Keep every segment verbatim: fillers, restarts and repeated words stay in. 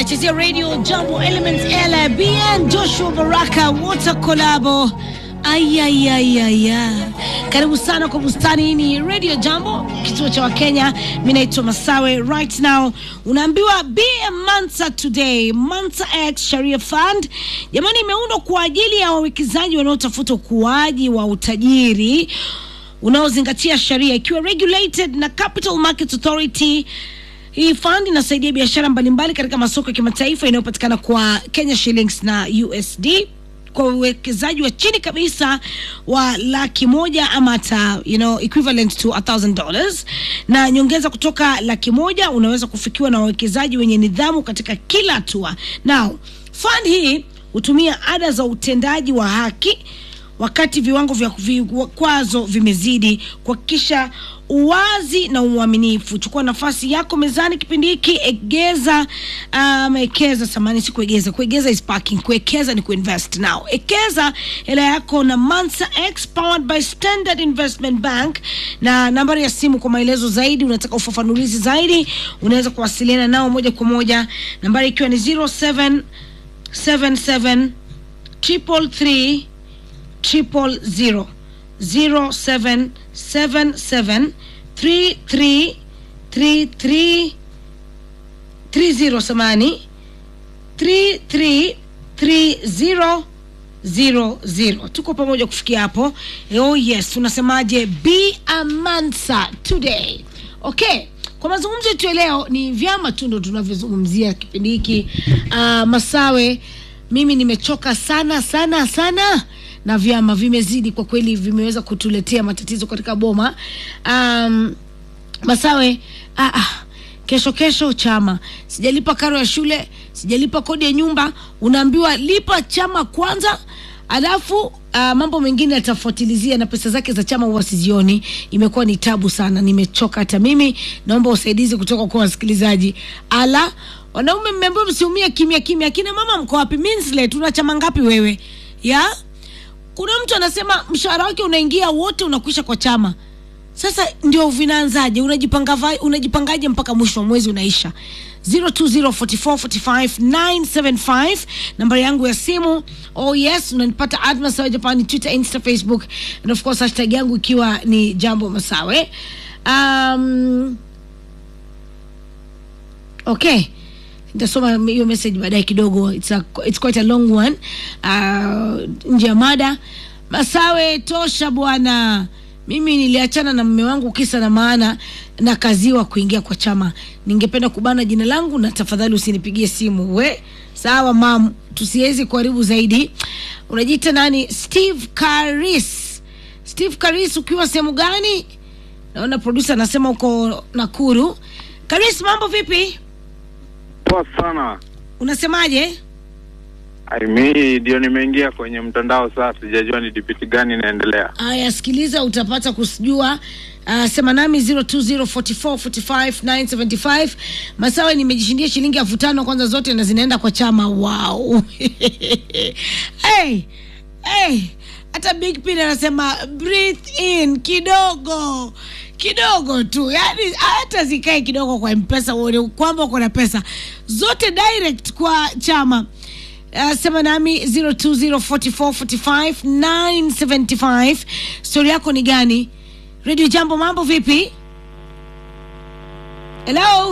unachezea Radio Jambo Elements L B N Joshua Baraka Water Collabo. Ayayayaya. Karibu sana kwa bustani. Hii ni Radio Jambo, kituo cha Wakenya. Mimi naitwa Masawe. Right now unaambiwa be a Mansa today. Mansa X Sharia Fund jamani imeundwa kwa ajili ya wawekezaji wanaotafuta ukuaji wa utajiri unaozingatia sharia, ikiwa regulated na Capital Markets Authority. Hii fund inasaidia biashara mbalimbali katika masoko ya kimataifa inayopatikana kwa Kenya shillings na U S D kwa uwekezaji wa chini kabisa wa laki moja ama hata you know equivalent to a thousand dollars, na nyongeza kutoka laki moja unaweza kufikiwa na wawekezaji wenye nidhamu katika kila hatua. Now, fund hii hutumia ada za utendaji wa haki wakati viwango vya vikwazo vimezidi, kuhakikisha uwazi na uaminifu. Chukua nafasi yako mezani kipindi hiki. Egeza um, ekeza samani si kuegeza. Kuegeza is parking. Kuekeza ni kuinvest. Now, ekeza hela yako na Mansa X powered by Standard Investment Bank. Na nambari ya simu kwa maelezo zaidi, unataka ufafanulizi zaidi, unaweza kuwasiliana nao moja kwa moja. Nambari ikiwa ni zero seven seven seven triple three triple zero zero seven seven seven three three three three three zero samani three three three zero zero zero. Tuko pamoja kufikia hapo. Oh yes, tunasemaje? Be a Mansa today. Okay, kwa mazungumzo yetu leo ni vyama tu ndo tunavyozungumzia kipindi hiki. Uh, Masawe, mimi nimechoka sana sana sana na vyama vimezidi kwa kweli, vimeweza kutuletea matatizo katika boma. Um, Masawe, ah, ah, kesho kesho chama, sijalipa karo ya shule, sijalipa kodi ya nyumba, unaambiwa lipa chama kwanza, alafu uh, mambo mengine yatafuatilizia, na pesa zake za chama wasizioni. Imekuwa ni tabu sana, nimechoka hata mimi. Naomba usaidizi kutoka kwa wasikilizaji. Ala, wanaume mmeambiwa msiumie kimya kimya. Kina mama mko wapi? Minslet, una chama ngapi wewe? Ya? Kuna mtu anasema mshahara wake unaingia wote unakwisha kwa chama. Sasa ndio vinaanzaje? Unajipanga unajipangaje mpaka mwisho wa mwezi unaisha? zero two zero four four four five nine seven five nambari yangu ya simu. Oh yes, unanipata at Masawe Japan, Twitter, Insta, Facebook, and of course hashtag yangu ikiwa ni Jambo Masawe. Um Okay, nitasoma hiyo message baadaye kidogo. It's a, it's quite a long one. Uh, nje ya mada. Masawe tosha bwana. Mimi niliachana na mume wangu kisa na maana na kaziwa kuingia kwa chama. Ningependa kubana jina langu na tafadhali usinipigie simu. We, sawa mam, tusiwezi kuharibu zaidi. Unajiita nani? Steve Karis. Steve Karis, ukiwa sehemu gani? Naona producer anasema uko Nakuru. Karis, mambo vipi? Poa sana. Unasemaje? Ai, mimi ndio nimeingia kwenye mtandao sasa, sijajua ni dipiti gani inaendelea. Aya, sikiliza utapata kujua. Uh, sema nami zero two zero four four four five nine seven five. Masawe, nimejishindia shilingi elfu tano kwanza, zote na zinaenda kwa chama. Wow. Hey, hey. Hata Big Pin anasema breathe in kidogo. Kidogo tu, yani hata zikae kidogo kwa M-Pesa uone kwamba uko na pesa. Zote direct kwa chama. Uh, sema nami zero two zero four four four five nine seven five. Story yako ni gani? Radio Jambo, mambo vipi? Hello?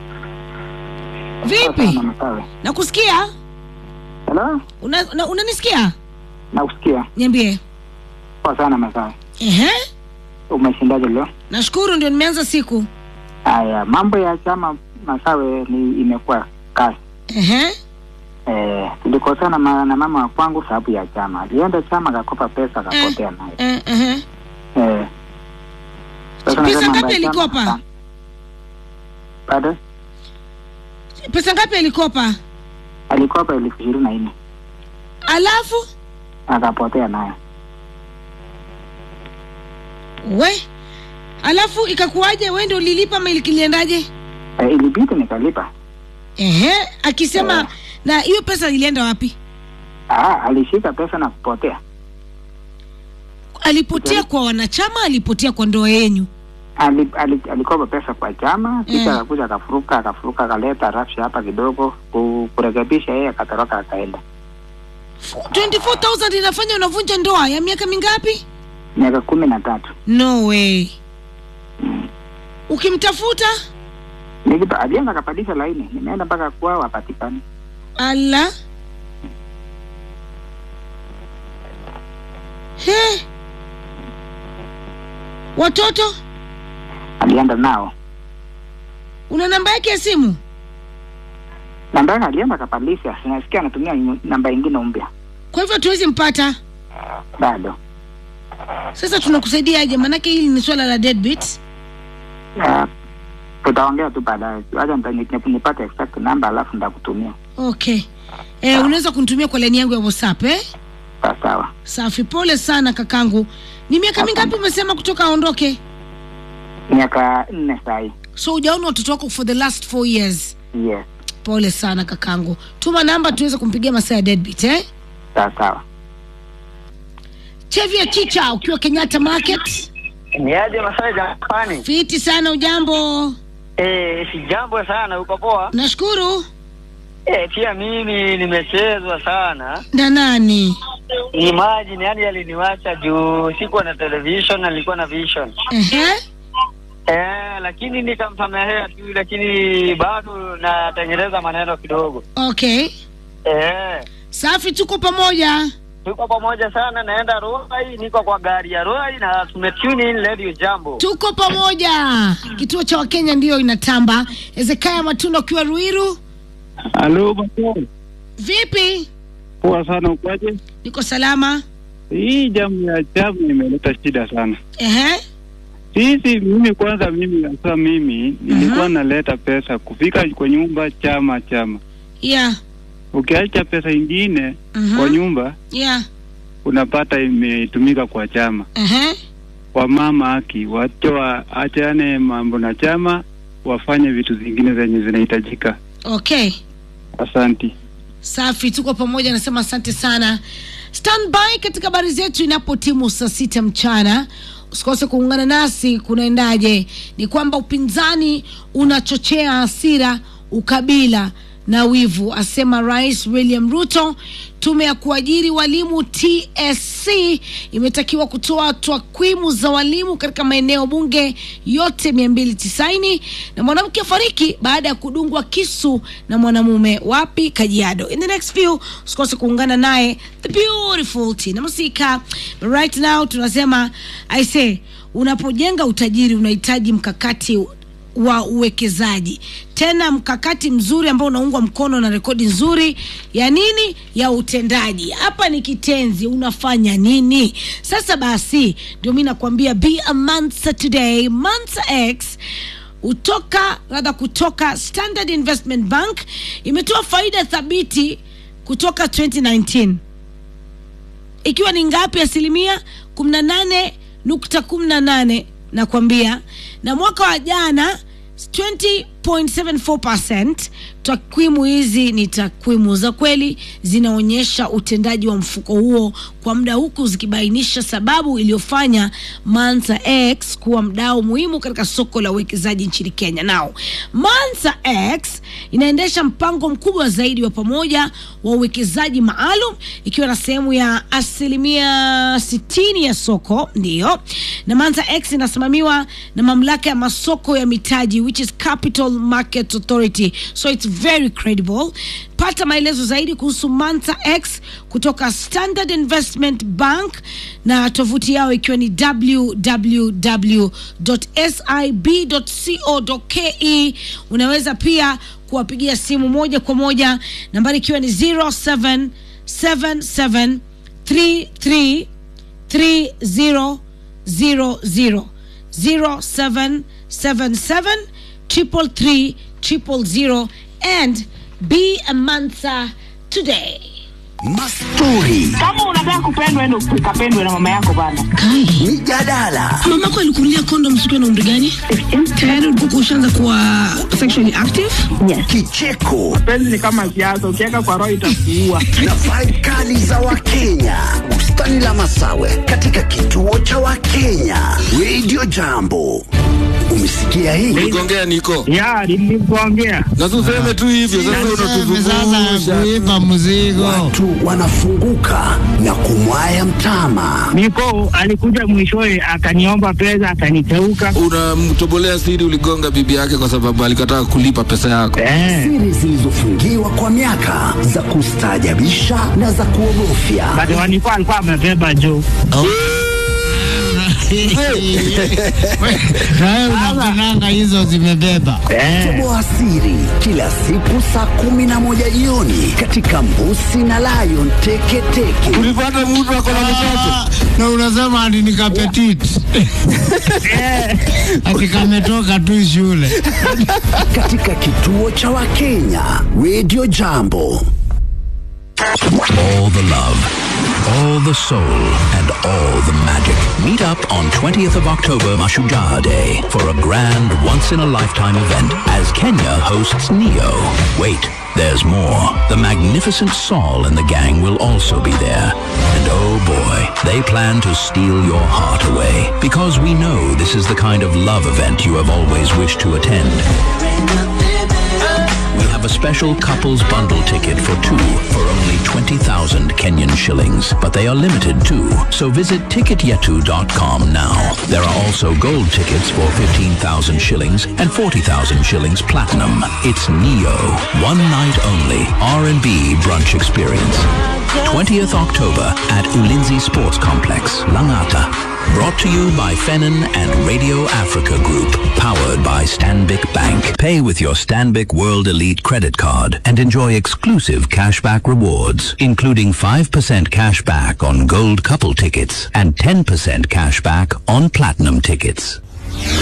Vipi? Nakusikia? Hello? Una, una, unanisikia? Nakusikia. Niambie. Poa sana Masawe. Ehe. Umeshindaje leo? Nashukuru, ndio nimeanza siku. Haya, mambo ya chama Masawe ni imekuwa kasi. Ehe. Eh, tulikosana na, na mama wa kwangu sababu ya chama. Alienda chama akakopa pesa akapotea nayo. Eh, ehe. Eh. Pesa ngapi alikopa? Pardon? Pesa ngapi alikopa? Alikopa elfu ishirini na nne. Alafu akapotea nayo. We, alafu ikakuaje? Wewe ndio ulilipa ama iliendaje? Eh, ilibidi nikalipa. Ehe, akisema eh. Na hiyo pesa ilienda wapi? Ah, alishika pesa na kupotea. Alipotea kwa wanachama, alipotea kwa ndoa yenu? ali, ali, alikopa pesa kwa chama kisha Mm. akakuja akafuruka akafuruka akaleta rafsha hapa kidogo ku- kurekebisha, yeye akatoroka akaenda. twenty-four thousand inafanya unavunja ndoa ya miaka mingapi? Miaka kumi na tatu. No way. Ukimtafuta Nikipa alianza akapandisha laini, nimeenda mpaka kwao hapatikani. ala. He. Watoto? Alienda nao. Una namba yake ya simu? Namba yake alienda akapandisha, sinasikia anatumia nyu- namba nyingine mpya. Kwa hivyo tuwezi mpata. Bado. Sasa tunakusaidia aje? Manake hili ni swala la deadbeat. Uh, tutaongea tu baadaye. Wacha nita- nipate exact number alafu nitakutumia. Okay. Eh, unaweza kunitumia kwa line yangu ya WhatsApp eh? Sawa sawa. Safi, pole sana kakangu. Ni miaka mingapi umesema kutoka aondoke? Miaka nne sahi. So hujaona watoto wako for the last four years. Yes. Pole sana kakangu. Tuma namba tuweze kumpigia masaa ya deadbeat eh? Sawa sawa. Chevia Chicha ukiwa Kenyatta Market. Niaje Masai Japani? Fiti sana, ujambo? Eh, si jambo sana, uko poa? Nashukuru. Eh, pia mimi nimechezwa sana. Na nani? Imagine yani aliniwacha juu sikuwa na television, nilikuwa na vision. Ehe. Eh, lakini nikamsamehea tu, lakini bado natengeneza maneno kidogo. Okay. Eh, Safi, tuko pamoja. tuko pamoja sana, naenda Roai, niko kwa gari ya Roai na tumetune in Radio Jambo. Tuko pamoja. Kituo cha Wakenya ndio inatamba. Ezekaya Matunda ukiwa Ruiru. Halo bwana. Vipi? Poa sana, ukoje? Niko salama. Hii jamu ya chama imeleta shida sana. Ehe. Sisi mimi kwanza mimi hasa mimi nilikuwa naleta pesa kufika kwa nyumba chama chama. Yeah. Ukiacha pesa ingine Mhm. kwa nyumba Yeah. unapata imetumika kwa chama. Ehe. Kwa mama haki wacho waachane mambo na chama, wafanye vitu zingine zenye zinahitajika. Okay. Asante. Safi, tuko pamoja, nasema asante sana. Stand by katika habari zetu inapotimu saa sita mchana. Usikose kuungana nasi. Kunaendaje? Ni kwamba upinzani unachochea hasira, ukabila na wivu, asema Rais William Ruto. Tume ya kuajiri walimu T S C imetakiwa kutoa takwimu za walimu katika maeneo bunge yote mia mbili tisaini, na mwanamke fariki baada ya kudungwa kisu na mwanamume wapi? Kajiado. In the next few usikose kuungana naye the beautiful Tina Musika. But right now tunasema I say unapojenga utajiri unahitaji mkakati wa uwekezaji, tena mkakati mzuri ambao unaungwa mkono na rekodi nzuri ya nini, ya utendaji. Hapa ni kitenzi, unafanya nini? Sasa basi ndio mimi nakwambia be a Mansa today. Mansa X utoka rather kutoka Standard Investment Bank imetoa faida thabiti kutoka twenty nineteen, ikiwa ni ngapi? Asilimia kumi na nane nukta kumi na nane nakwambia, na mwaka wa jana twenty point seven four percent. Takwimu hizi ni takwimu za kweli, zinaonyesha utendaji wa mfuko huo kwa muda, huku zikibainisha sababu iliyofanya Mansa X kuwa mdau muhimu katika soko la uwekezaji nchini Kenya. Nao Mansa X inaendesha mpango mkubwa zaidi wa pamoja wa uwekezaji maalum, ikiwa na sehemu ya asilimia sitini ya soko, ndio. Na Mansa X inasimamiwa na mamlaka ya masoko ya mitaji, which is Capital Market Authority, so it's very credible. Pata maelezo zaidi kuhusu Mansa X kutoka Standard Investment Bank na tovuti yao ikiwa ni w w w dot sib dot co dot ke. Unaweza pia kuwapigia simu moja kwa moja, nambari ikiwa ni zero seven seven seven three three three zero zero zero zero seven seven seven triple three triple zero and be a Mansa today. Mastori, Kama unataka kupendwa endo ukapendwe na mama yako bana. mijadala, Mama yako alikulia condom siku na umri gani? Tayari ulikuwa ushaanza kuwa sexually active? kicheko Penzi ni kama siasa, ukiweka kwa roho itakuua. na vibe kali za Wakenya. Bustani la Masawe katika kituo cha Wakenya. Radio Jambo. Umesikia hii? Uligongea niko. Ya, nilikuongea. Na useme tu hivyo sasa unatuzungusha. Kuipa mzigo. Watu wanafunguka na kumwaya mtama. Niko alikuja mwishowe akaniomba pesa akaniteuka. Unamtobolea siri uligonga bibi yake kwa sababu alikataa kulipa pesa yako. Eh. Siri zilizofungiwa kwa miaka za kustaajabisha na za kuogofya. Bado wanikuwa alikuwa amebeba juu. Wewe unakunanga hizo zimebeba. Toboa siri kila siku saa kumi na moja jioni katika Mbusi na Lion Teke Teke. Ulipata mtu ako na mtoto na unasema ati ni kapetit. Ati kametoka tu shule. Katika kituo cha Wakenya Radio Jambo. All the love, all the soul, and all the magic. Meet up on twentieth of October, Mashujaa Day, for a grand, once-in-a-lifetime event as Kenya hosts Neo. Wait, there's more. The magnificent Saul and the gang will also be there. And oh boy, they plan to steal your heart away. Because we know this is the kind of love event you have always wished to attend. We have a special couples bundle ticket for two for only twenty thousand Kenyan shillings, but they are limited too. So visit ticket yetu dot com now. There are also gold tickets for fifteen thousand shillings and forty thousand shillings platinum. It's Neo, one night only R and B brunch experience. twentieth October at Ulinzi Sports Complex, Langata. Brought to you by Fenin and Radio Africa Group. Powered by Stanbic Bank. Pay with your Stanbic World Elite credit card and enjoy exclusive cashback rewards, including five percent cashback on gold couple tickets and ten percent cashback on platinum tickets.